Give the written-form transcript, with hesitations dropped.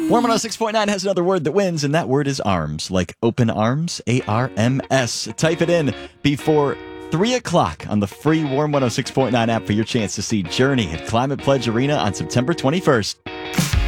Warm 106.9 has another word that wins, and that word is arms, like open arms, ARMS. Type it in before 3 o'clock on the free Warm 106.9 app for your chance to see Journey at Climate Pledge Arena on September 21st.